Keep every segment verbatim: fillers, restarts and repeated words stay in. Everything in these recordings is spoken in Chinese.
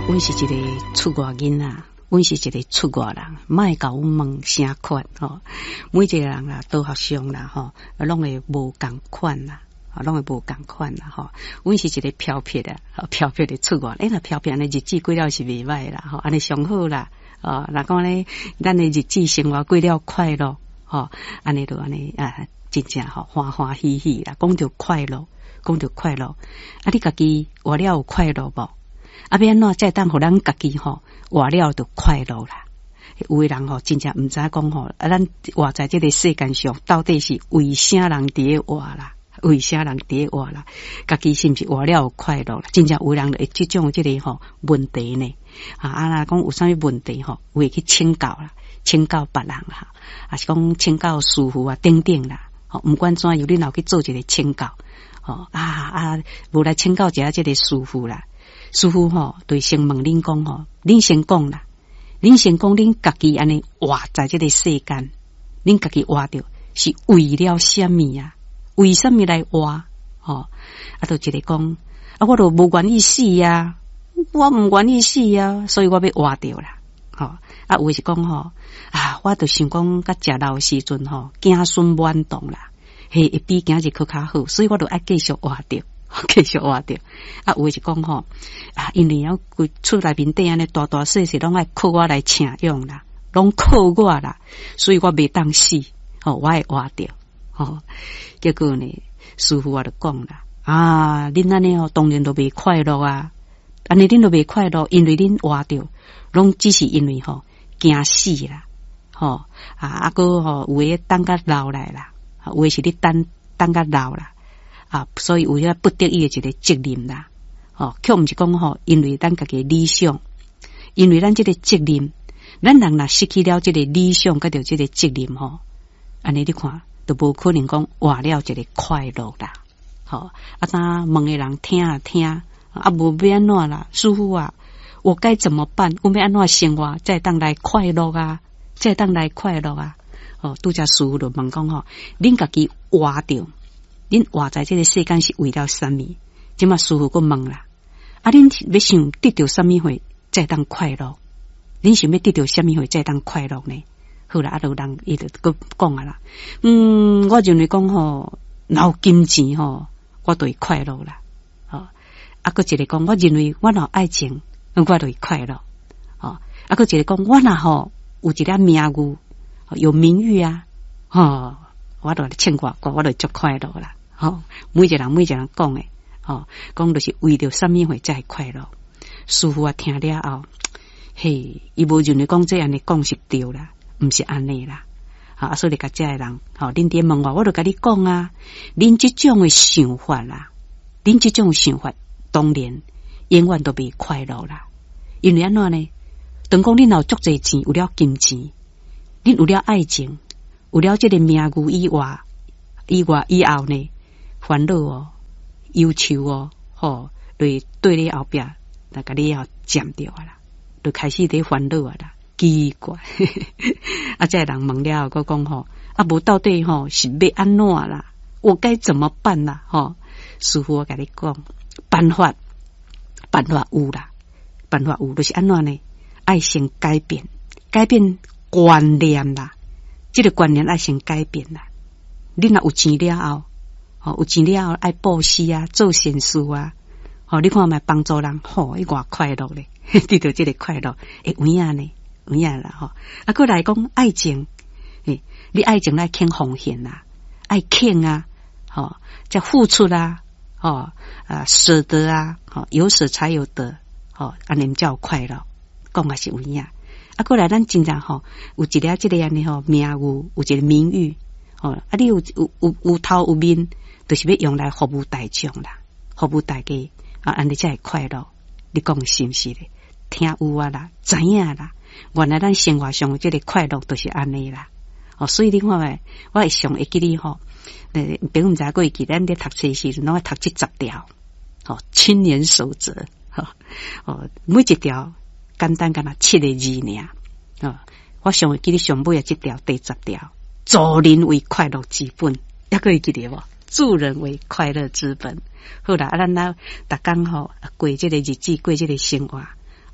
阮是一个出外囡仔，阮是一个出外人，莫甲阮问啥款吼。每一个人啦，都学上啦吼，拢会无共款啦，拢会无共款啦吼。阮是一个飘撇的，飘撇的出外，哎，那飘撇安尼日子过了是袂歹啦，吼，安尼上好啦。哦，若讲咧，咱的日子生活过了快乐，吼，安尼就安尼啊，真正吼欢欢喜喜啦。讲着快乐，讲着快乐，啊，你家己活了有快乐无？啊，要安怎才当互咱家己吼活了就快乐啦？有的人吼真正毋知讲吼，啊，咱活在这个世间上，到底是为啥人伫咧活啦？为啥人伫咧活啦？家己是毋是活了有快乐啦？真正有人会即种即个吼问题呢？啊，啊，若讲有啥物问题吼，会去请教啦，请教别人啦，啊是讲请教师傅啊，等等啦。吼，毋管怎样，你若去做一个请教，吼啊啊，无来请教一下即个师傅啦。师傅吼，对先问恁讲吼，恁先讲啦，恁先讲恁家己安尼活在即个世间，恁家己活着是为了什么啊？为什么来活？吼，啊，就一个讲，啊，我都无愿意死啊，我毋愿意死啊，所以我要活着啦。吼，啊，有是讲吼，啊，我就想讲，甲食老时阵吼，子孙满堂啦，嘿，会比今日更较好，所以我就爱继续活着。继续活着，啊，有诶是讲吼，啊，因为要厝内面底安尼大大细细拢爱靠我来请用啦，拢靠我啦，所以我袂当死，吼、哦，我会活着，吼、哦。结果呢，师傅我就讲啦，啊，恁安尼哦，当然都袂快乐啊，安尼恁都袂快乐，因为恁活着，拢只是因为吼惊死啦，吼、哦，啊，啊个吼有诶等甲老来啦，有诶是你等等甲老啦。啊，所以有遐不得已的一个责任啦，哦，却毋是讲吼，因为咱家己理想，因为咱这个责任，咱人若失去了这个理想，甲着这个责任吼，安尼你看，都无可能讲活了一个快乐啦，吼、哦，啊，咱问的人听啊听，啊，无要安怎啦，师傅啊，我该怎么办？我要安怎生活才当来快乐啊？才当来快乐啊？哦，拄则师傅就问讲吼，恁家己活着。恁活在这个世间是为了什么？即马师傅佫问啦，啊，恁要想得到什么会才当快乐？恁想要得到什么会才当快乐呢？好啦，啊，有人伊就佫讲啊啦，嗯，我认为讲吼，若有金钱吼，我就会快乐啦。哦，啊，佫一个讲，我认为我若有爱情，我就会快乐。哦，啊，佫一个讲，我若吼有一粒名誉，有名誉啊，哦，我就称挂挂，我就足快乐啦。吼，每一个人每一个人讲诶，吼，讲就是为着什么会才会快乐。师傅啊听了后，嘿，伊无认为讲这安尼讲是对啦，毋是安尼啦。啊，所以甲这个人，吼，恁伫问我，我就甲你讲啊，恁即种诶想法啦，恁即种想法，当然永远都袂快乐啦。因为安怎呢？当讲恁有足侪钱，有了金钱，恁有了爱情，有了这个名誉以外，以外以后呢？烦恼哦，忧愁哦，吼，对对你后壁，那个你要占掉啊啦，就开始伫烦恼啊啦，奇怪，啊，这人问了后，佫讲吼，啊，无到底吼是要安怎啦？我该怎么办啦？吼，师傅我甲你讲，办法，办法有啦，办法有，就是安怎呢？爱先改变，改变观念啦，这个观念爱先改变啦。你若有钱了后。哦，有钱了爱布施啊，做善事啊，哦，你看卖帮助人，吼，伊偌快乐咧，得到这个快乐，会有影呢，有影啦，吼，啊，过来讲爱情，诶，你爱情来肯奉献啊，爱肯啊，吼，再付出啊，吼，啊，舍得啊，吼，有舍才有得，吼，安尼才有快乐，讲也是有影，啊，过来咱真正吼，有一个这个安尼吼名誉，有一个名誉，吼，啊，你有有有有头有面。就是要用来服务大众啦，服务大家啊，安尼才会快乐。你讲是毋是咧？听有啊啦，知影啦。原来咱生活上这个快乐都是安尼啦。哦，所以你看觅，我会上会记你吼，呃，并毋知过记咱咧读册时阵，拢爱读这十条，哦，青年守则，吼、哦，哦，每一条简单干那七个字尔，哦，我上会记你上尾啊，这条第十条，助人为快乐之本，还可以记得无？助人为快乐之本。好啦，啊，咱那逐工吼过这个日子，过这个生活，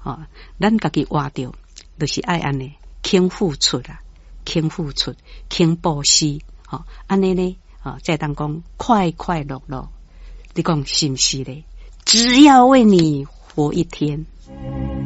哦，咱家己活着，就是爱安尼，肯付出啦，肯付出，肯布施，哦，安尼呢，哦，再当讲快快乐乐，你讲是不是咧？只要为你活一天，